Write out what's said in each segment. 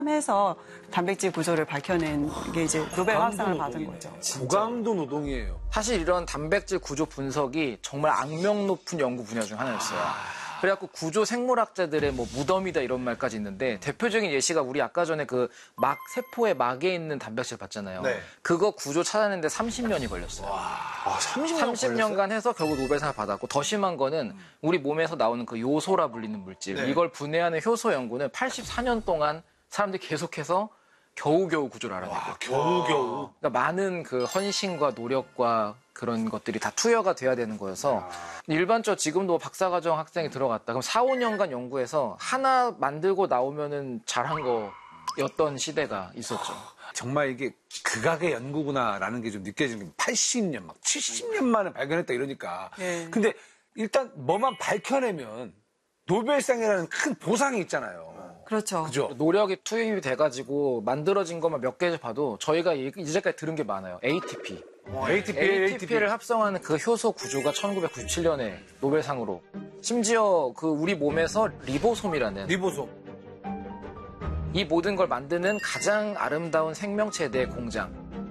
해서 단백질 구조를 밝혀낸 게 이제 노벨 화학상을 받은 거죠. 고강도 노동이에요. 사실 이런 단백질 구조 분석이 정말 악명 높은 연구 분야 중 하나였어요. 그래갖고 구조 생물학자들의 뭐 무덤이다 이런 말까지 있는데 대표적인 예시가 우리 아까 전에 그 세포의 막에 있는 단백질 봤잖아요. 네. 그거 구조 찾아내는데 30년이 걸렸어요. 30년간 해서 결국 노벨상을 받았고 더 심한 거는 우리 몸에서 나오는 그 요소라 불리는 물질 이걸 분해하는 효소 연구는 84년 동안 사람들이 계속해서 겨우겨우 구조를 알아내고 겨우겨우. 그러니까 많은 그 헌신과 노력과 그런 것들이 다 투여가 돼야 되는 거여서 일반적으로 지금도 박사과정 학생이 들어갔다 그럼 4, 5년간 연구해서 하나 만들고 나오면은 잘한 거였던 시대가 있었죠. 정말 이게 극악의 연구구나라는 게 좀 느껴지는 게 80년, 막 70년 만에 발견했다 이러니까. 근데 일단 뭐만 밝혀내면 노벨상이라는 큰 보상이 있잖아요. 그렇죠. 그죠? 노력이 투입이 돼가지고 만들어진 것만 몇 개 봐도 저희가 이제까지 들은 게 많아요. ATP. ATP를 합성하는 그 효소 구조가 1997년에 노벨상으로. 심지어 그 우리 몸에서 리보솜이라는. 리보솜. 이 모든 걸 만드는 가장 아름다운 생명체대의 공장.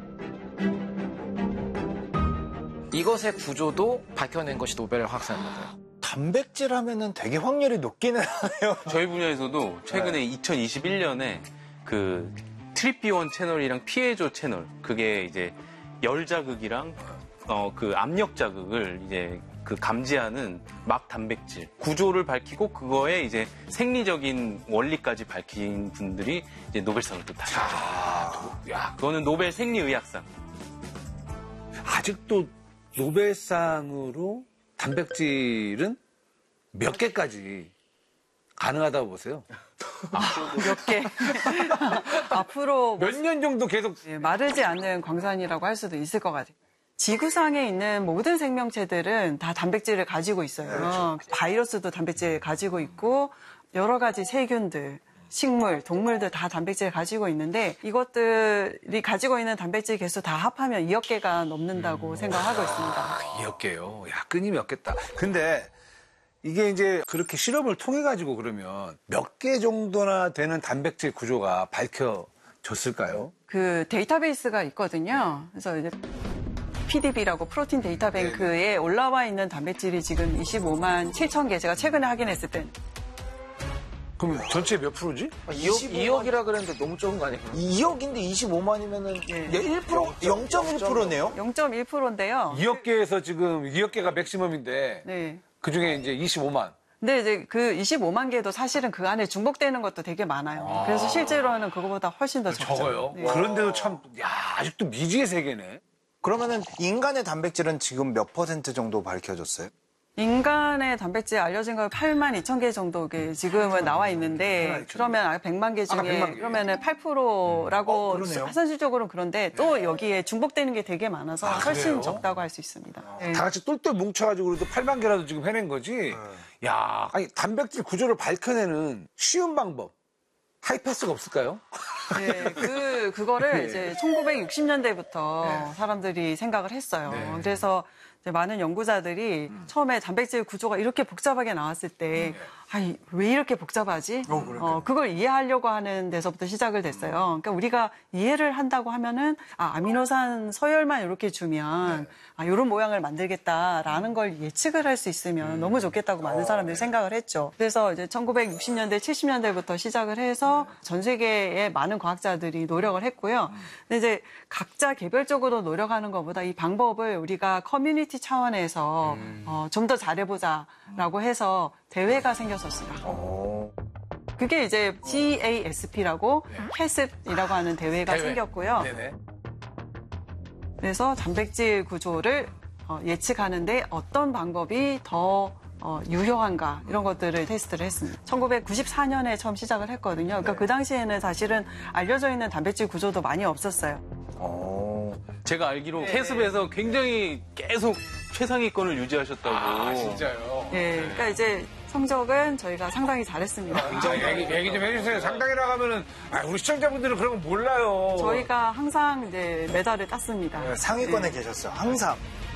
이것의 구조도 밝혀낸 것이 노벨 화학상입니다. 단백질 하면은 되게 확률이 높기는 하네요. 저희 분야에서도 최근에 2021년에 그 트리피온 채널이랑 피에조 채널 그게 이제 열 자극이랑 그 압력 자극을 이제 그 감지하는 막 단백질 구조를 밝히고 그거에 이제 생리적인 원리까지 밝힌 분들이 이제 노벨상을 또 타셨죠. 야, 그거는 노벨 생리의학상. 아직도 노벨상으로 단백질은 몇 개까지 가능하다고 보세요? 몇 개. 앞으로 몇 년 정도 계속 마르지 않는 광산이라고 할 수도 있을 것 같아요. 지구상에 있는 모든 생명체들은 다 단백질을 가지고 있어요. 바이러스도 단백질을 가지고 있고 여러 가지 세균들, 식물, 동물들 다 단백질을 가지고 있는데 이것들이 가지고 있는 단백질 개수 다 합하면 2억 개가 넘는다고 생각하고 있습니다. 2억 개요. 야, 끊임이 없겠다. 근데 이게 이제 그렇게 실험을 통해 가지고 그러면 몇 개 정도나 되는 단백질 구조가 밝혀졌을까요? 그 데이터베이스가 있거든요. 그래서 이제 PDB라고 프로틴 데이터뱅크에 올라와 있는 단백질이 지금 25만 7천 개. 제가 최근에 확인했을 때. 그럼 전체 몇 프로지? 2억이라 그랬는데 너무 적은 거 아니에요? 2억인데 25만이면은 1%? 0.1%네요? 0.1%인데요. 2억 개에서 지금 2억 개가 맥시멈인데 네. 그중에 이제 25만. 근데 이제 그 25만 개도 사실은 그 안에 중복되는 것도 되게 많아요. 그래서 실제로는 그거보다 훨씬 더 적죠. 적어요. 네. 그런데도 참, 아직도 미지의 세계네. 그러면은 인간의 단백질은 지금 몇 % 정도 밝혀졌어요? 인간의 단백질 알려진 거 8만 2천 개 정도 지금은 나와 있는데 그러면 100만 개 중에 100만 개. 그러면은 8%라고 그러네요. 사실적으로는 그런데 또 여기에 중복되는 게 되게 많아서 훨씬 그래요? 적다고 할 수 있습니다. 네. 다 같이 똘똘 뭉쳐가지고 그래도 8만 개라도 지금 해낸 거지. 야, 아니, 단백질 구조를 밝혀내는 쉬운 방법. 하이패스가 없을까요? 네, 그거를 이제 1960년대부터 사람들이 생각을 했어요. 그래서 이제 많은 연구자들이 처음에 단백질 구조가 이렇게 복잡하게 나왔을 때, 아니, 왜 이렇게 복잡하지? 그걸 이해하려고 하는 데서부터 시작을 됐어요. 그러니까 우리가 이해를 한다고 하면은, 아미노산 서열만 이렇게 주면, 이런 모양을 만들겠다라는 걸 예측을 할 수 있으면 너무 좋겠다고 많은 사람들이 생각을 했죠. 그래서 이제 1960년대, 70년대부터 시작을 해서 전 세계의 많은 과학자들이 노력을 했고요. 근데 이제 각자 개별적으로 노력하는 것보다 이 방법을 우리가 커뮤니티 차원에서 좀 더 잘해보자라고 해서 대회가 생겼었어요. 그게 이제 GASP라고 캐습이라고 하는 대회가 생겼고요. 네네. 그래서 단백질 구조를 예측하는데 어떤 방법이 더 유효한가 이런 것들을 테스트를 했습니다. 1994년에 처음 시작을 했거든요. 그러니까 그 당시에는 사실은 알려져 있는 단백질 구조도 많이 없었어요. 제가 알기로 캐습에서 굉장히 계속 최상위권을 유지하셨다고. 진짜요? 네, 그러니까 이제 성적은 저희가 상당히 잘했습니다. 얘기 좀 해주세요. 상당이라고 하면은, 우리 시청자분들은 그런 거 몰라요. 저희가 항상 이제 메달을 땄습니다. 상위권에 계셨어요. 항상.